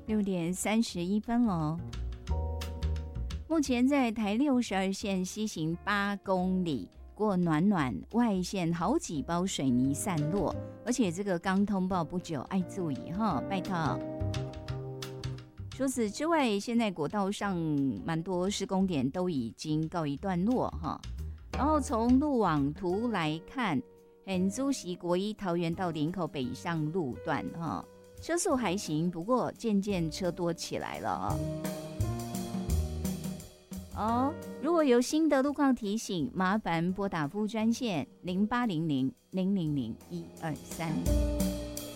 6:31了。目前在台62线西行8公里，过暖暖外线好几包水泥散落，而且这个刚通报不久，爱注意哈，拜托。除此之外，现在国道上蛮多施工点都已经告一段落哈。然后从路网图来看，竹溪国一桃园到林口北上路段哈，车速还行，不过渐渐车多起来了如果有新的路况提醒，麻烦拨打服务专线0800-000-123。